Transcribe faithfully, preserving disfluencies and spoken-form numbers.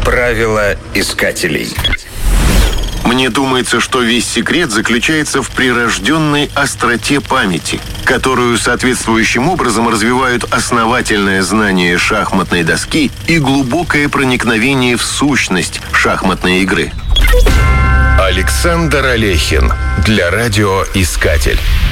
Правила искателей. Мне думается, что весь секрет заключается в прирожденной остроте памяти, которую соответствующим образом развивают основательное знание шахматной доски и глубокое проникновение в сущность шахматной игры. Александр Алехин для радиоискатель.